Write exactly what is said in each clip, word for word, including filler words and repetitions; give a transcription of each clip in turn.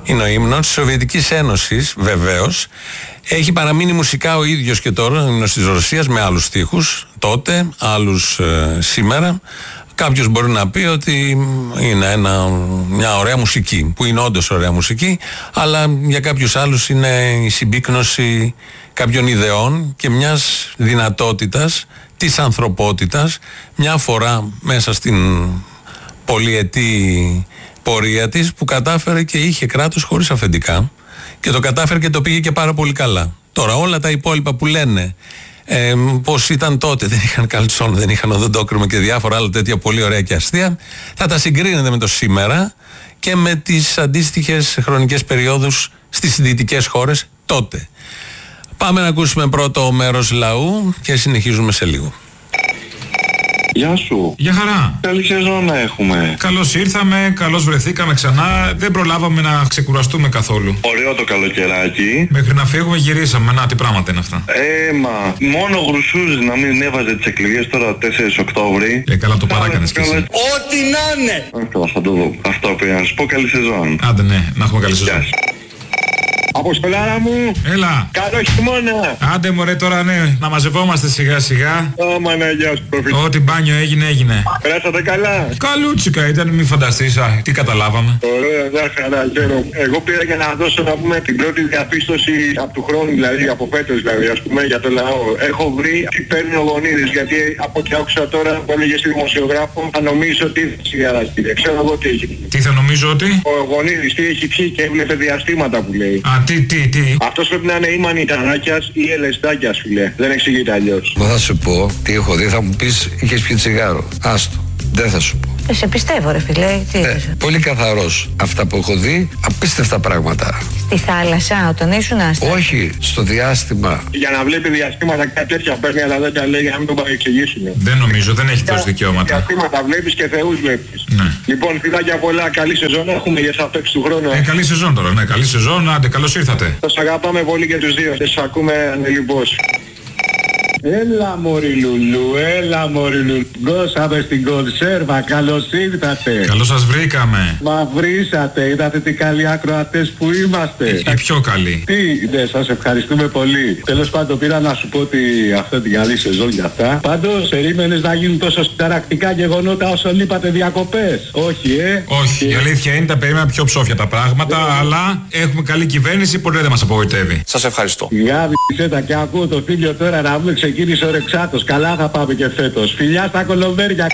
Είναι ο ύμνος της Σοβιετικής Ένωσης, βεβαίως. Έχει παραμείνει μουσικά ο ίδιος και τώρα, ο ύμνος της Ρωσίας, με άλλους στίχους τότε, άλλους ε, σήμερα. Κάποιος μπορεί να πει ότι είναι ένα, μια ωραία μουσική, που είναι όντως ωραία μουσική, αλλά για κάποιους άλλους είναι η συμπίκνωση κάποιων ιδεών και μιας δυνατότητας της ανθρωπότητας, μια φορά μέσα στην πολυετή πορεία της, που κατάφερε και είχε κράτος χωρίς αφεντικά και το κατάφερε και το πήγε και πάρα πολύ καλά. Τώρα όλα τα υπόλοιπα που λένε ε, πως ήταν τότε, δεν είχαν καλτσόν, δεν είχαν οδοντόκρεμα και διάφορα άλλα τέτοια πολύ ωραία και αστεία, θα τα συγκρίνετε με το σήμερα και με τις αντίστοιχες χρονικές περιόδους στις δυτικές χώρες τότε. Πάμε να ακούσουμε πρώτο μέρος λαού και συνεχίζουμε σε λίγο. Γεια σου. Γεια χαρά. Καλή σεζόν να έχουμε. Καλώς ήρθαμε, καλώς βρεθήκαμε ξανά. Δεν προλάβαμε να ξεκουραστούμε καθόλου. Ωραίο το καλοκαιράκι. Μέχρι να φύγουμε γυρίσαμε. Να, τι πράγματα είναι αυτά. Ε, μα μόνο γρουσούζ να μην έβαζε τις εκλογές τώρα τέσσερις Οκτώβρη. Ε, καλά το παράκανες κι εσύ. Ό,τι να είναι. Αυτό θα το δω. Αυτό πρέπει να σου πω, καλή σεζόν. Άντε ναι, να έχουμε καλή σεζόν. Αποστολάρα μου. Έλα. Καλό χειμώνα. Άντε μωρέ τώρα ναι, να μαζευόμαστε σιγά σιγά. Ω μαναγιά σου προφήτη. Ό,τι μπάνιο έγινε έγινε. Περάσατε καλά. Καλούτσικα ήταν, μην φανταστείς, α, τι καταλάβαμε. Ωραία, μια χαρά, χαίρομαι. Εγώ πήρα για να δώσω να πούμε την πρώτη διαπίστωση από του χρόνου, δηλαδή από φέτος δηλαδή, ας πούμε, για το λαό. Έχω βρει τι παίρνει ο Γονίδης, γιατί από ό,τι άκουσα τώρα που έλεγε στη δημοσιογράφο, θα νομίζω ότι σιγαρά κύριε. Ξέρω εγώ τι έχει. Τι θα νομίζω ότι. Ο Γονίδης τι έχει πιει και έβλεπε διαστήματα που λέει. Α, τι, τι, τι. Αυτός πρέπει να είναι ή Μανιταράκιας ή Ελεστάκιας, φιλέ. Δεν εξηγείται αλλιώς. Μα θα σου πω τι έχω δει, θα μου πεις είχες πιει τσιγάρο. Άστο, δεν θα σου πω. Ε, σε πιστεύω ρε φίλε, τι Ε, πολύ καθαρός. Αυτά που έχω δει, απίστευτα πράγματα. Στη θάλασσα όταν ήσουν άστα. Όχι, στο διάστημα. Για να βλέπει διαστήματα κάτι τέτοια παίρνει, αλλά δεν τα λέει για να μην τον παρεξηγήσουν. Δεν νομίζω, δεν έχει τόσα δικαιώματα. Διαστήματα βλέπεις και θεούς βλέπεις. Ναι. Λοιπόν, φιλάκια πολλά, καλή σεζόν έχουμε για θα παίξει του χρόνου. Ε, καλή σεζόν τώρα, ναι, καλή σεζόν, άντε, καλώς ήρθατε. Σας αγαπάμε πολύ και τους δύο. Σας ακούμε ανελιμπώς. Έλα μωρή Λουλού, έλα μωρή Λουλού. Γκώσαμε στην κονσέρβα, καλώς ήρθατε. Καλώς σας βρήκαμε. Μα βρήσατε, είδατε τι καλοί ακροατές που είμαστε. Οι πιο καλοί. Τι, ναι, σας ευχαριστούμε πολύ. Τέλος πάντων πήρα να σου πω ότι αυτή την καλή σεζόν για αυτά. Πάντως, περίμενες να γίνουν τόσο συνταρακτικά γεγονότα όσο είπατε διακοπές. Όχι, ε. Όχι, η αλήθεια είναι τα περίμενα πιο ψόφια τα πράγματα, αλλά έχουμε καλή κυβέρνηση, ποτέ δεν μας απογοητεύει. Σας ευχαριστώ. Γάβησε τα και ακούω το φίλιο τώρα να μου ξεκίνησε ο Ρεξάτος. Καλά θα πάμε και φέτος. Φιλιά στα κολομβέρια.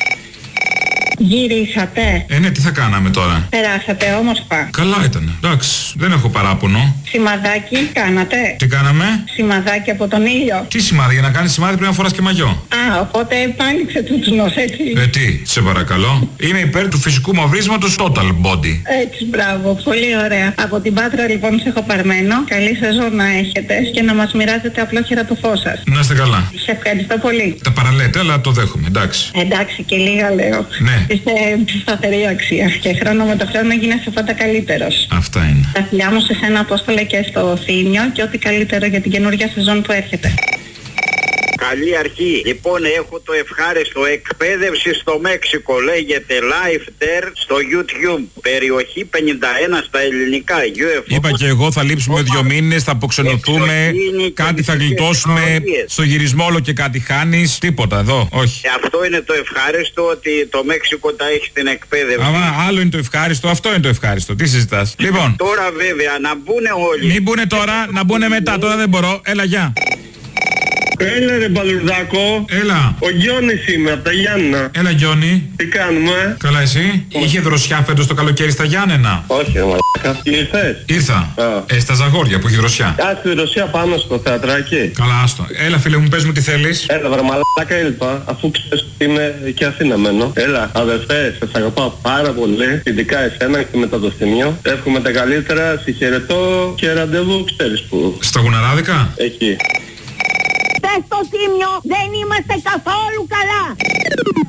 Γυρίσατε. Ε, ναι, τι θα κάναμε τώρα. Περάσατε όμορφα. Καλά ήταν. Εντάξει, δεν έχω παράπονο. Σημαδάκι κάνατε. Τι κάναμε. Σημαδάκι από τον ήλιο. Τι σημάδι, για να κάνεις σημάδι πρέπει να φοράς και μαγιό. Α, οπότε πάλι ξετούτσουνος, έτσι. Ε, τι, σε παρακαλώ. Είμαι υπέρ του φυσικού μαυρίσματος total body. Έτσι, μπράβο, πολύ ωραία. Από την Πάτρα λοιπόν σε έχω παρμένο. Καλή σεζόν να έχετε και να μας μοιράζετε απλόχερα το φως σας. Να είστε καλά. Σε ευχαριστώ πολύ. Τα παραλέτε, αλλά το δέχομαι, εντάξει. Εντάξει και λίγα λέω. Ναι. Είστε σταθερή αξία και χρόνο με το χρόνο γίνεσαι πάντα καλύτερος. Αυτά είναι. Τα φιλιά μου σε σένα, Απόστολε, και στο Θήμιο και ό,τι καλύτερο για την καινούργια σεζόν που έρχεται. Καλή αρχή. Λοιπόν, έχω το ευχάριστο εκπαίδευση στο Μέξικο. Λέγεται Life There στο YouTube. Περιοχή πενήντα ένα στα ελληνικά. γιου εφ ο. Είπα και εγώ θα λείψουμε δύο μήνες, θα αποξενωθούμε, κάτι θα γλιτώσουμε, στο γυρισμό όλο και κάτι χάνεις, τίποτα εδώ, όχι. Αυτό είναι το ευχάριστο, ότι το Μέξικο τα έχει στην εκπαίδευση. Άμα άλλο είναι το ευχάριστο, αυτό είναι το ευχάριστο. Τι συζητάς. Λοιπόν, τώρα βέβαια να μπουν όλοι. μην μπουνε τώρα, να μπουνε μετά, τώρα δεν μπορώ. Έλα, γεια. Έλα ρε Μπαλουρδάκο. Έλα. Ο Γιώνης είμαι από τα Γιάννενα. Έλα, Γιώνη. Τι κάνουμε? Καλά, εσύ. Είχε δροσιά φέτος το καλοκαίρι στα Γιάννενα. Όχι ρε μαλάκα. Ήρθες? Ήρθα. Α. Ε, στα Ζαγόρια που έχει δροσιά. Κάτσε τη Ρωσία πάνω στο θεατράκι. Καλά, άστο. Έλα, φίλε μου, πες μου τι θέλεις. Έλα βρε μαλάκα, έλπα, αφού ξέρεις ότι είμαι και Αθήνα μένω. Έλα αδερφέ, σας αγαπάω πάρα πολύ. Ειδικά εσένα και μετά το Θημίο. Εύχομαι τα καλύτερα, συγχαιρετώ και ραντεβού, ξέρεις που. Στα Γουναράδικα. Εκεί. Στο Θήμιο δεν είμαστε καθόλου καλά.